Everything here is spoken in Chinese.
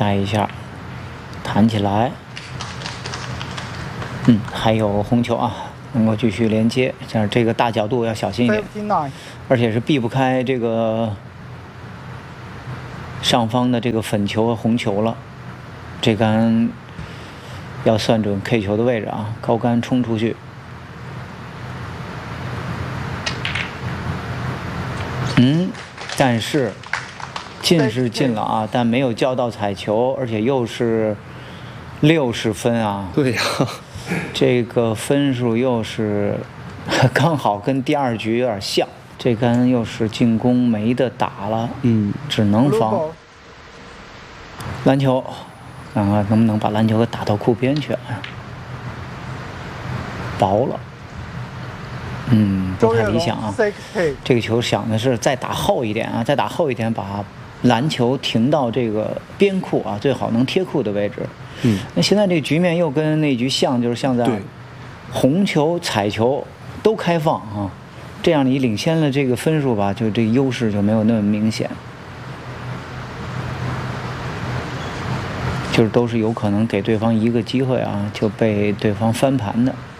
带一下，弹起来。还有红球啊，能够继续连接，这个大角度要小心一点，而且是避不开这个上方的这个粉球和红球了。这杆要算准 K 球的位置啊，高杆冲出去。但是进是进了啊，但没有叫到彩球，而且又是60分啊。 对呀。 这个分数又是刚好跟第2局有点像，这杆又是进攻没得打了，只能防。篮球，看看能不能把篮球给打到库边去啊？薄了，不太理想啊。这个球想的是再打厚一点啊，再打厚一点，把篮球停到这个边库啊，最好能贴库的位置。那现在这个局面又跟那局像，就是像在红球、彩球都开放啊，这样你领先了这个分数吧，就这个优势就没有那么明显，就是都是有可能给对方一个机会啊，就被对方翻盘的。